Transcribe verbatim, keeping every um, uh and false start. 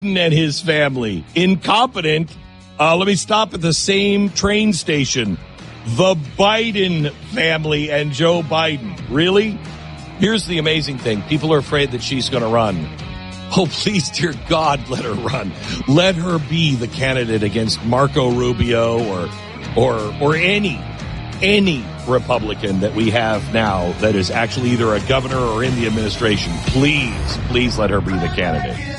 and his family. Incompetent. Uh, let me stop at the same train station. The Biden family and Joe Biden. Really? Here's the amazing thing. People are afraid that she's going to run. Oh, please, dear God, let her run. Let her be the candidate against Marco Rubio or or or any, any Republican that we have now that is actually either a governor or in the administration. Please, please let her be the candidate.